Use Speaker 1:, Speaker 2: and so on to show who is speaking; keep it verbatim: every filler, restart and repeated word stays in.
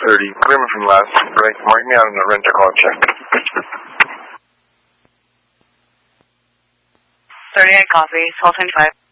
Speaker 1: thirty. Clearman from last break. Mark me out on the rent-a-car check.
Speaker 2: thirty-eight copy. twelve twenty-five.